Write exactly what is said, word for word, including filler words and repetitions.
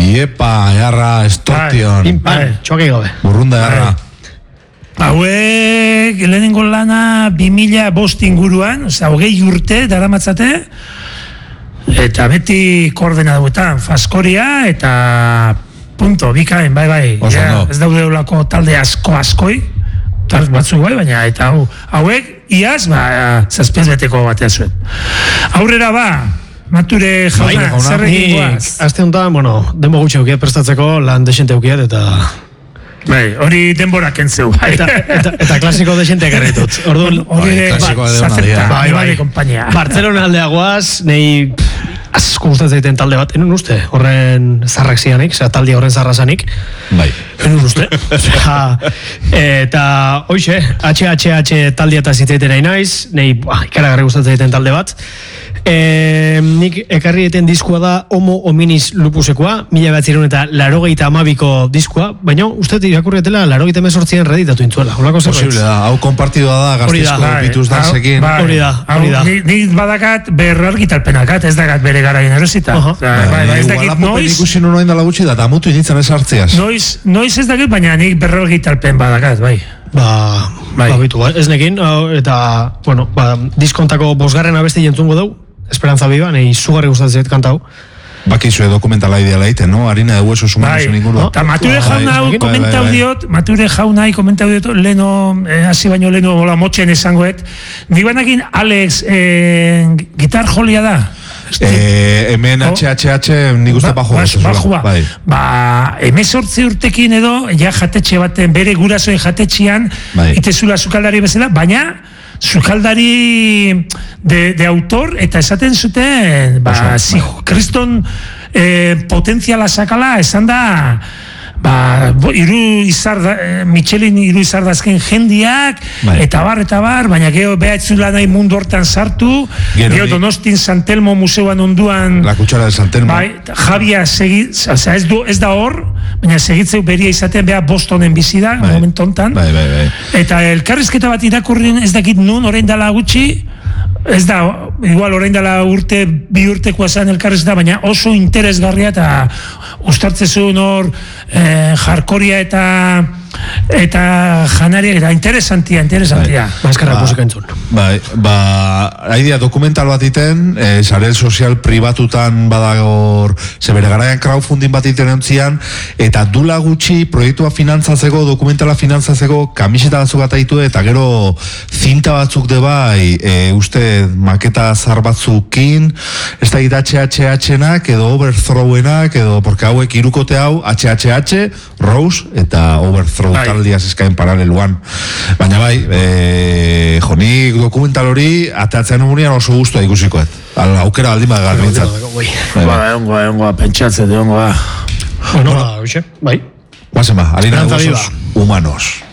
Iepa, jarra, estortion. Pimpan, txoki gabe. Burrunda, jarra. Hauek, lehenengo lana bi mila bost inguruan, oza, hogei urte daramatzate, eta beti koordena duetan, Faskoria, eta punto, bikain, bai, bai. Ja, ez daude olako talde asko askoi, tal batzuk bai, baina, eta hau, hauek, iaz, ba, zazpez beteko batea zuen. Aurrera ba, Mature jauna, zerrekin guaz. Azte honetan, bueno, denbo gutxe aukiat prestatzeko, lan desente aukiat, eta... Bai, hori denbora kentzeu. Eta, eta, eta klasiko desente garritut. Orduan, hori zazerta, bai, bai, kompainia. Bartzelona aldea guaz, nahi asko gustatzen zaiten talde bat, enun uste, horren zarrak zianik, zera talde horren zarrazanik. Bai. Enun uste. Eta, hoxe, H H H taldea eta zitzaiten nahi naiz, nahi ikaragarri gustatzen zaiten talde bat. E, nik ekarri eten diskua da Homo hominis lupusekoa, mila batzireun eta larogeita amabiko diskua, baina uste irakurrietela larogeita emezortzian reditatu intzuela. Posible da, hau konpartidua da, gaztizko pituz dansekin. Hori da, hori da. Nik badakat berrargitalpenakat, ez dakat bere garaien erosita. Ez dakit noiz... Ikusi nuen oin dala gutxi da, eta mutu initzen ez hartziaz. Noiz ez dakit, baina nik berrargitalpen badakat, bai. Ba, babitu, ez nekin, eta, bueno, diskontako bosgarren abesti jentzungo dugu, Esperanza Viva, nahi zugarri gustatzen zait kantau. Bakizue dokumentala ideala iten, no? Harina de huesos humanos en inguru. Eta Mature jauna hau komentau diot, Mature jauna hau komentau diot, leno, hasi baino leno, hola motxen esangoet. Nik banakin Alex gitar jolia da. Hemen H H H nik uste bajo bajoa. Ba, emezortzi urtekin edo, ja jatetxe baten, bere gurasoen jatetxean, itezula sukaldari bezala, baina sukaldari de, de autor, eta esaten zuten, ba, si kriston eh, potentziala sakala, esan da, ba, iru izarda, eh, Michelin iru izardazken jendiak, bai. eta bar, eta bar, baina geho behatzula nahi mundu hortan sartu, geho Donostin Santelmo museuan onduan, la kutsara de Santelmo, bai, Javia segi, oza, ez, du, ez da hor, baina segitzeu beria izaten beha Bostonen bizi da, bai. momentu hontan, bai, bai, bai. eta elkarrizketa bat irakurrin ez dakit nun, orain dala gutxi, ez da, igual orain dela urte, bi urtekoa zen elkarrezeta, baina oso interesgarria eta ustartzezun hor eh, jarkoria eta eta janaria, eta interesantia, interesantia. Maskarra ba, musika entzun. Bai, ba, haidea dokumental bat iten, eh, sarel sozial pribatutan badagor, zebere garaian crowdfunding bat iten entzian, eta dula gutxi proiektua finantzatzeko, dokumentala finantzatzeko, kamiseta batzuk ataitu, eta gero zinta batzuk de bai, e, uste maketa zar batzukin, ez da H H H-enak, edo Overthrow-enak, edo, porque hauek irukote hau, H H H, Rose, eta Overthrow taldiaz eskain paraleluan. Baina bai, e, jonik dokumental hori, ateatzen umurian oso guztua ikusikoet. Aukera aldin bat garbintzat. Ba, egongoa, egongoa, pentsatzen, egongoa. Bueno, bai. Guazen ba, harina de huesos humanos.